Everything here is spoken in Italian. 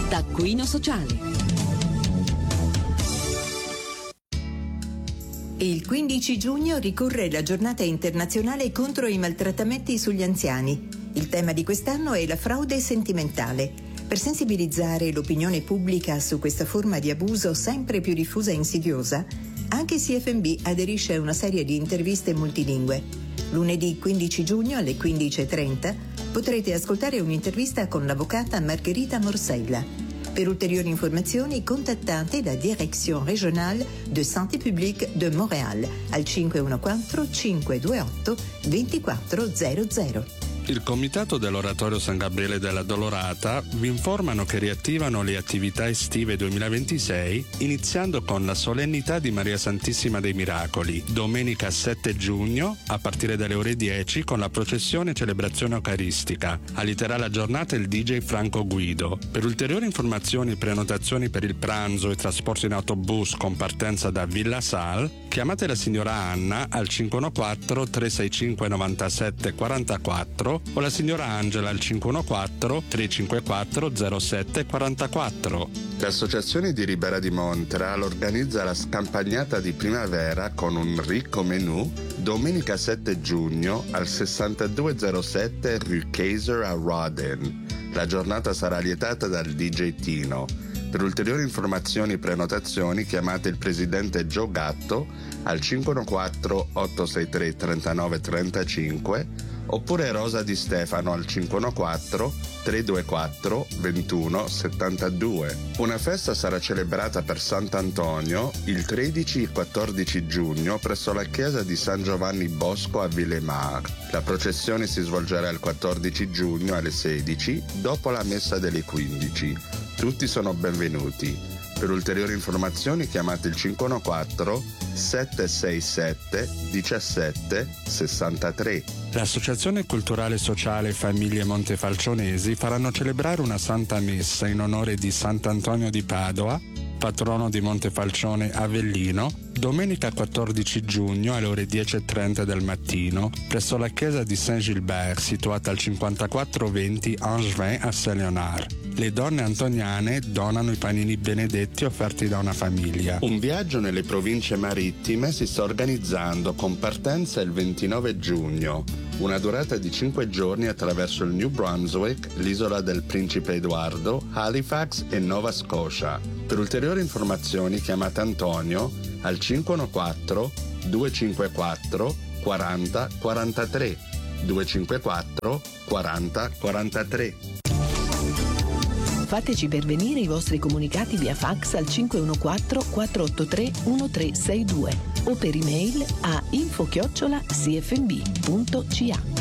Taccuino Sociale. Il 15 giugno ricorre la giornata internazionale contro i maltrattamenti sugli anziani. Il tema di quest'anno è la frode sentimentale. Per sensibilizzare l'opinione pubblica su questa forma di abuso sempre più diffusa e insidiosa, anche CFMB aderisce a una serie di interviste multilingue. Lunedì 15 giugno alle 15:30 potrete ascoltare un'intervista con l'avvocata Margherita Morsella. Per ulteriori informazioni contattate la Direction Régionale de Santé Publique de Montréal al 514 528 2400. Il Comitato dell'Oratorio San Gabriele della Dolorata vi informano che riattivano le attività estive 2026 iniziando con la solennità di Maria Santissima dei Miracoli, domenica 7 giugno a partire dalle ore 10 con la processione e celebrazione eucaristica. Alliterà la giornata il DJ Franco Guido. Per ulteriori informazioni e prenotazioni per il pranzo e trasporto in autobus con partenza da Villa Sal, chiamate la signora Anna al 514 365 97 44 o la signora Angela al 514 354 07 44. L'Associazione di Ribera di Montreal organizza la scampagnata di primavera con un ricco menù domenica 7 giugno al 6207 Rue Kaiser a Rawdon. La giornata sarà lietata dal DJ Tino. Per ulteriori informazioni e prenotazioni chiamate il presidente Joe Gatto al 514 863 3935 oppure Rosa Di Stefano al 514 324 21 72. Una festa sarà celebrata per Sant'Antonio il 13 e 14 giugno presso la chiesa di San Giovanni Bosco a Villemar. La processione si svolgerà il 14 giugno alle 16 dopo la messa delle 15. Tutti sono benvenuti. Per ulteriori informazioni chiamate il 514 767 17 63. L'Associazione Culturale Sociale Famiglie Montefalcionesi faranno celebrare una Santa Messa in onore di Sant'Antonio di Padova, patrono di Montefalcione Avellino, domenica 14 giugno alle ore 10:30 del mattino, presso la chiesa di Saint-Gilbert, situata al 5420 Angevin a Saint-Léonard. Le donne antoniane donano i panini benedetti offerti da una famiglia. Un viaggio nelle province marittime si sta organizzando con partenza il 29 giugno. Una durata di 5 giorni attraverso il New Brunswick, l'isola del Principe Edoardo, Halifax e Nova Scotia. Per ulteriori informazioni chiamate Antonio al 514 254 40 43 254 40 43. Fateci pervenire i vostri comunicati via fax al 514-483-1362 o per email a info@cfmb.ca.